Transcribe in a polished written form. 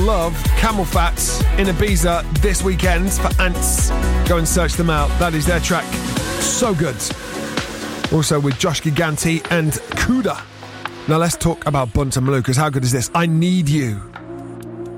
Love, Camel Fat in Ibiza this weekend for Ants. Go and search them out. That is their track. So good. Also with Josh Gigante and Kuda. Now let's talk about Bunta Malukas. How good is this? I Need You.